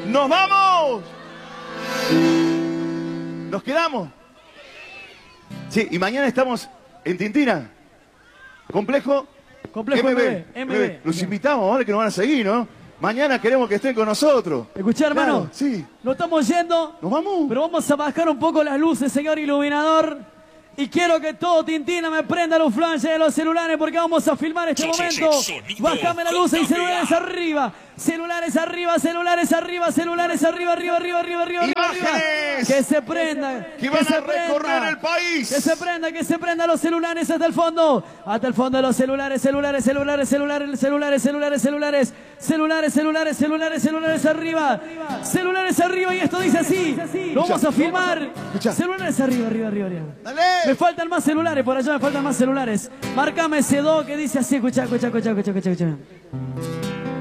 ¡Nos vamos! ¿Nos quedamos? Sí, y mañana estamos en Tintina. Complejo MB. Los invitamos, ahora que nos van a seguir, ¿no? Mañana queremos que estén con nosotros. Escuchá, hermano. Claro, sí. Nos estamos yendo. ¿Nos vamos? Pero vamos a bajar un poco las luces, señor iluminador. Y quiero que todo Tintina me prenda los flashes de los celulares porque vamos a filmar este momento. Bájame la luz y celulares arriba. Celulares arriba, celulares arriba, celulares arriba, arriba, arriba, arriba, arriba. ¡Imágenes! Que se prenda. Que van a recorrer el país. Que se prenda los celulares hasta el fondo. Hasta el fondo de los celulares, celulares, celulares, celulares, celulares, celulares, celulares, celulares, celulares, celulares, celulares arriba. Celulares arriba y esto dice así. Lo vamos a filmar. Celulares arriba, arriba, arriba, arriba. Dale. Me faltan más celulares, por allá me faltan más celulares. Márcame ese do que dice así, escuchá, escuchá, escuchá, escuchá, escuchá.